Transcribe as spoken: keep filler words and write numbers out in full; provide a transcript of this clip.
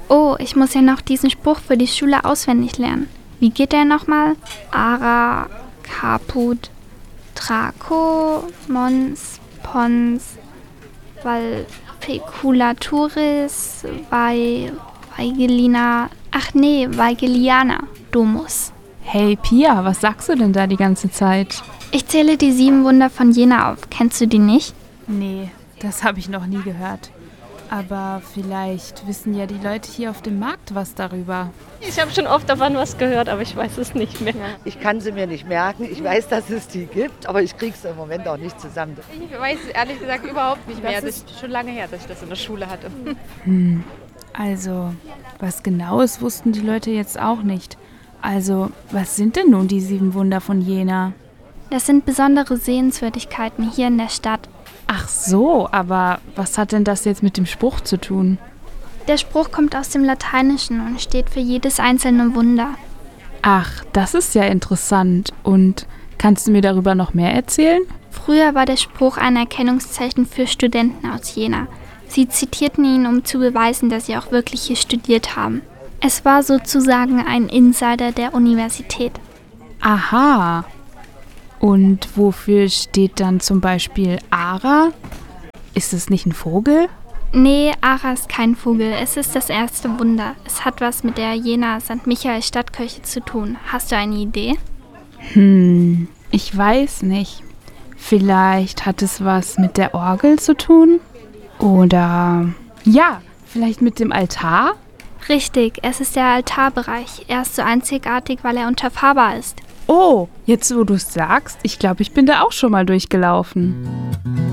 Oh, ich muss ja noch diesen Spruch für die Schule auswendig lernen. Wie geht der nochmal? Ara, Caput, Traco, Mons, Pons, Valpeculaturis, Vai, Vaigellina, ach nee, Vaigeliana, Domus. Hey Pia, was sagst du denn da die ganze Zeit? Ich zähle die sieben Wunder von Jena auf. Kennst du die nicht? Nee, das habe ich noch nie gehört. Aber vielleicht wissen ja die Leute hier auf dem Markt was darüber. Ich habe schon oft davon was gehört, aber ich weiß es nicht mehr. Ich kann sie mir nicht merken. Ich weiß, dass es die gibt, aber ich kriege sie im Moment auch nicht zusammen. Ich weiß ehrlich gesagt überhaupt nicht mehr. Das ist schon lange her, dass ich das in der Schule hatte. Hm, also, was Genaues wussten die Leute jetzt auch nicht. Also, was sind denn nun die sieben Wunder von Jena? Das sind besondere Sehenswürdigkeiten hier in der Stadt. Ach so, aber was hat denn das jetzt mit dem Spruch zu tun? Der Spruch kommt aus dem Lateinischen und steht für jedes einzelne Wunder. Ach, das ist ja interessant. Und kannst du mir darüber noch mehr erzählen? Früher war der Spruch ein Erkennungszeichen für Studenten aus Jena. Sie zitierten ihn, um zu beweisen, dass sie auch wirklich hier studiert haben. Es war sozusagen ein Insider der Universität. Aha. Und wofür steht dann zum Beispiel Ara? Ist es nicht ein Vogel? Nee, Ara ist kein Vogel. Es ist das erste Wunder. Es hat was mit der Jena Sankt Michael Stadtkirche zu tun. Hast du eine Idee? Hm, ich weiß nicht. Vielleicht hat es was mit der Orgel zu tun? Oder, ja, vielleicht mit dem Altar? Richtig, es ist der Altarbereich. Er ist so einzigartig, weil er unterfahrbar ist. Oh, jetzt wo du es sagst, ich glaube, ich bin da auch schon mal durchgelaufen.